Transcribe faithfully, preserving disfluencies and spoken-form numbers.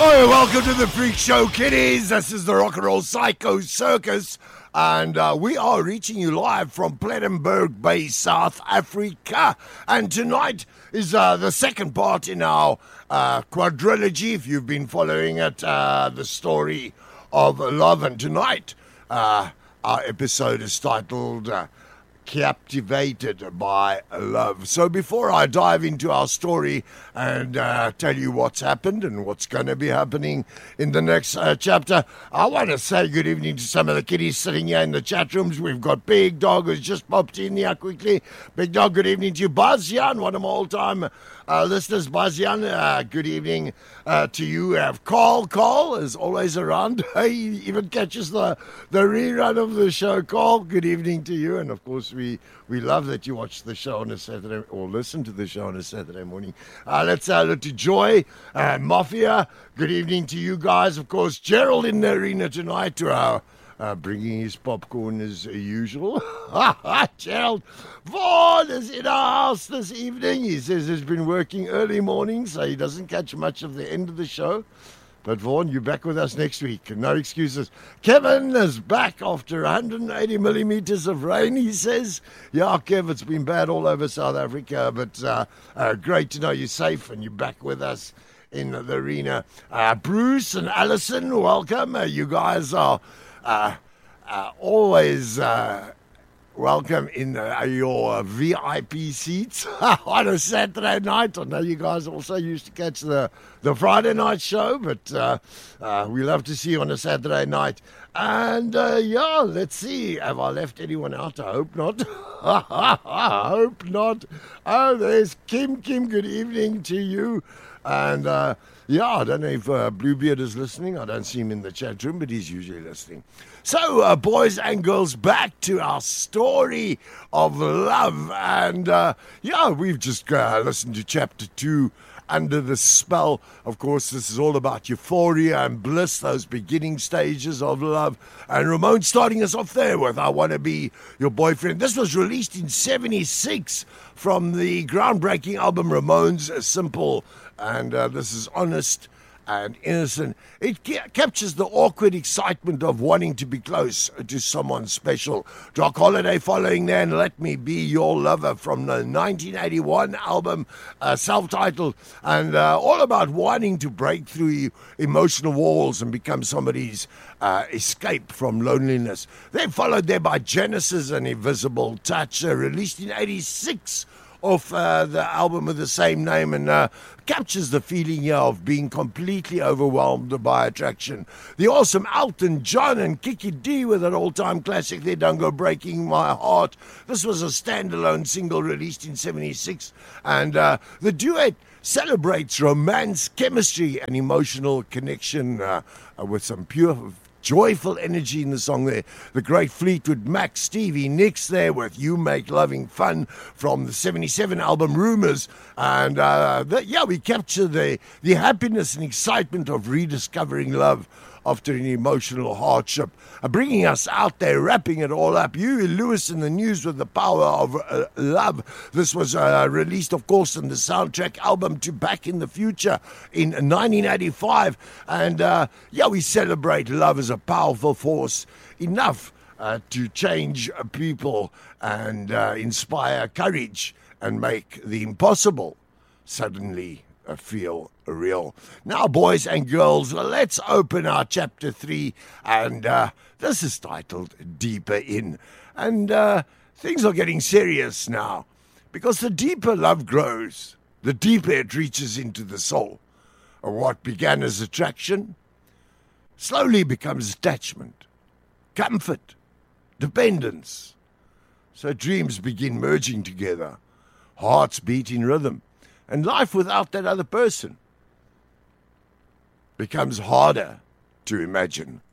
Oh, welcome to the Freak Show, kiddies. This is the Rock and Roll Psycho Circus, and uh, we are reaching you live from Plettenberg Bay, South Africa. And tonight is uh, the second part in our uh, quadrilogy, if you've been following it, uh, the story of love. And tonight, uh, our episode is titled Uh, Captivated by Love. So before I dive into our story and uh, tell you what's happened and what's going to be happening in the next uh, chapter, I want to say good evening to some of the kiddies sitting here in the chat rooms. We've got Big Dog who's just popped in here quickly. Big Dog, good evening to you. Buzz-Jan, one of my all-time uh, listeners. Buzz-Jan, uh, good evening uh, to you. We have Carl. Carl is always around. He even catches the, the rerun of the show. Carl, good evening to you. And of course, we We, we love that you watch the show on a Saturday or listen to the show on a Saturday morning. Uh, let's uh, look to Joy and Mafia. Good evening to you guys. Of course, Gerald in the arena tonight to our uh, bringing his popcorn as usual. Gerald Vaughn is in our house this evening. He says he's been working early morning, so he doesn't catch much of the end of the show. But Vaughn, you're back with us next week. No excuses. Kevin is back after one hundred eighty millimeters of rain, he says. Yeah, Kev, it's been bad all over South Africa, but uh, uh, great to know you're safe and you're back with us in the arena. Uh, Bruce and Alison, welcome. Uh, you guys are uh, uh, always... Uh, Welcome in uh, your V I P seats on a Saturday night. I know you guys also used to catch the, the Friday night show, but uh, uh, we love to see you on a Saturday night. And uh, yeah, let's see. Have I left anyone out? I hope not. I hope not. Oh, there's Kim. Kim, good evening to you. And uh, yeah, I don't know if uh, Bluebeard is listening. I don't see him in the chat room, but he's usually listening. So, uh, boys and girls, back to our story of love. And uh, yeah, we've just uh, listened to chapter two, Under the Spell. Of course, this is all about euphoria and bliss, those beginning stages of love. And Ramon starting us off there with I Want to Be Your Boyfriend. This was released in seventy-six from the groundbreaking album Ramones Simple. And uh, this is honest and innocent. It ca- captures the awkward excitement of wanting to be close to someone special. Doc Holliday following there, and Let Me Be Your Lover from the nineteen eighty-one album, uh, self-titled, and uh, all about wanting to break through emotional walls and become somebody's uh, escape from loneliness. Then followed there by Genesis and Invisible Touch, uh, released in eighty-six, off uh, the album of the same name, and uh, captures the feeling here of being completely overwhelmed by attraction. The awesome Elton John and Kiki D with an all-time classic there, Don't Go Breaking My Heart. This was a standalone single released in seventy-six, and uh, the duet celebrates romance, chemistry, and emotional connection uh, uh, with some pure joyful energy in the song there. The great Fleetwood Mac, Stevie Nicks there with You Make Loving Fun from the seventy-seven album Rumours. And uh, the, yeah, we capture the, the happiness and excitement of rediscovering love after an emotional hardship. Uh, bringing us out there, wrapping it all up. Huey Lewis in the News with the Power of uh, Love. This was uh, released, of course, in the soundtrack album to Back in the Future in nineteen eighty-five. And uh, yeah, we celebrate love as a powerful force, enough uh, to change people and uh, inspire courage and make the impossible suddenly uh, feel real. Now, boys and girls, let's open our chapter three, and uh, this is titled Deeper In. And uh, things are getting serious now, because the deeper love grows, the deeper it reaches into the soul. What began as attraction slowly becomes attachment, comfort, dependence. So dreams begin merging together, hearts beat in rhythm, and life without that other person becomes harder to imagine.